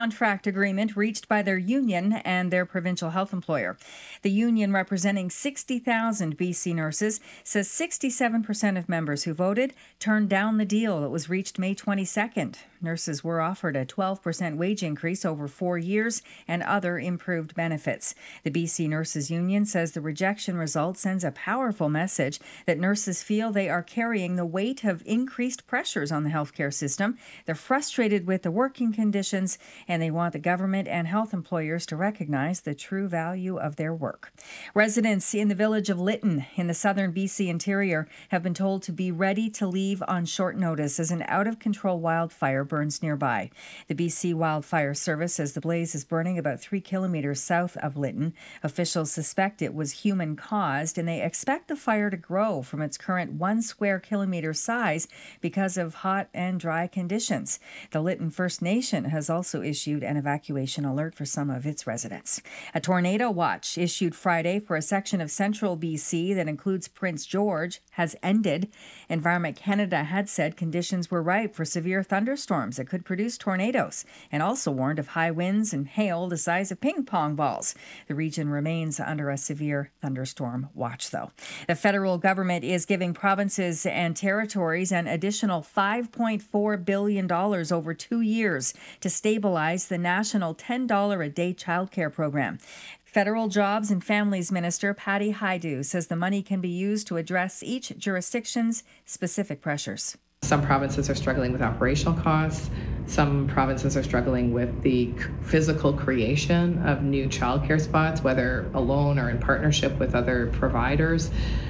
Contract agreement reached by their union and their provincial health employer. The union, representing 60,000 BC nurses, says 67% of members who voted turned down the deal that was reached May 22nd. Nurses were offered a 12% wage increase over 4 years and other improved benefits. The BC Nurses Union says the rejection result sends a powerful message that nurses feel they are carrying the weight of increased pressures on the healthcare system. They're frustrated with the working conditions, and they want the government and health employers to recognize the true value of their work. Residents in the village of Lytton in the southern BC interior have been told to be ready to leave on short notice as an out-of-control wildfire burns nearby. The BC Wildfire Service says the blaze is burning about 3 kilometers south of Lytton. Officials suspect it was human-caused, and they expect the fire to grow from its current 1 square kilometer size because of hot and dry conditions. The Lytton First Nation has also issued an evacuation alert for some of its residents. A tornado watch issued Friday for a section of central BC that includes Prince George has ended. Environment Canada had said conditions were ripe for severe thunderstorms that could produce tornadoes, and also warned of high winds and hail the size of ping pong balls. The region remains under a severe thunderstorm watch, though. The federal government is giving provinces and territories an additional $5.4 billion over 2 years to stabilize the national $10 a day childcare program. Federal Jobs and Families Minister Patty Hajdu says the money can be used to address each jurisdiction's specific pressures. Some provinces are struggling with operational costs. Some provinces are struggling with the physical creation of new childcare spots, whether alone or in partnership with other providers.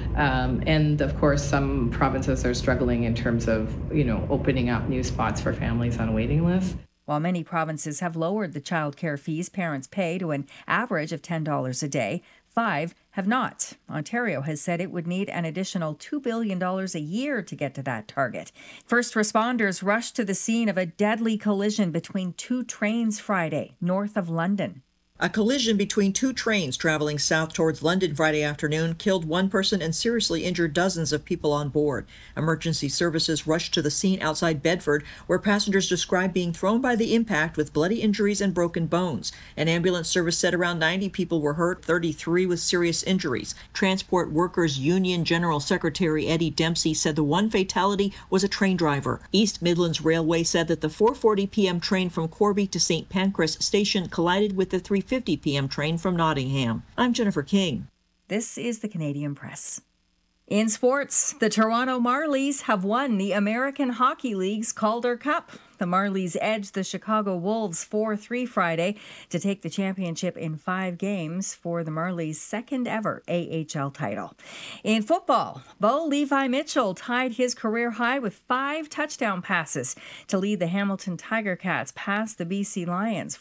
And of course, some provinces are struggling in terms of, opening up new spots for families on waiting lists. While many provinces have lowered the childcare fees parents pay to an average of $10 a day, 5 have not. Ontario has said it would need an additional $2 billion a year to get to that target. First responders rushed to the scene of a deadly collision between 2 trains Friday, north of London. A collision between 2 trains traveling south towards London Friday afternoon killed 1 person and seriously injured dozens of people on board. Emergency services rushed to the scene outside Bedford, where passengers described being thrown by the impact with bloody injuries and broken bones. An ambulance service said around 90 people were hurt, 33 with serious injuries. Transport Workers Union General Secretary Eddie Dempsey said the one fatality was a train driver. East Midlands Railway said that the 4:40 p.m. train from Corby to St. Pancras Station collided with the 3:50 p.m. train from Nottingham. I'm Jennifer King. This is the Canadian Press. In sports, the Toronto Marlies have won the American Hockey League's Calder Cup. The Marlies edged the Chicago Wolves 4-3 Friday to take the championship in 5 games for the Marlies' second ever AHL title. In football, Bo Levi Mitchell tied his career high with 5 touchdown passes to lead the Hamilton Tiger Cats past the BC Lions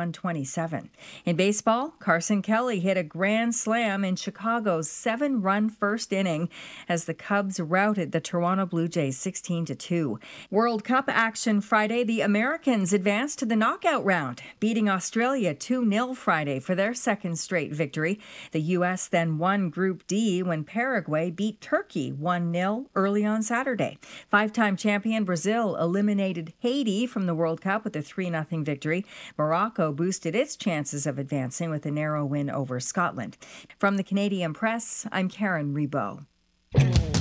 41-27. In baseball, Carson Kelly hit a grand slam in Chicago's 7-run first inning as the Cubs routed the Toronto Blue Jays 16-2. World Cup action Friday, the Americans advanced to the knockout round, beating Australia 2-0 Friday for their second straight victory. The U.S. then won Group D when Paraguay beat Turkey 1-0 early on Saturday. 5-time champion Brazil eliminated Haiti from the World Cup with a 3-0 victory. Morocco boosted its chances of advancing with a narrow win over Scotland. From the Canadian Press, I'm Karen Rebow.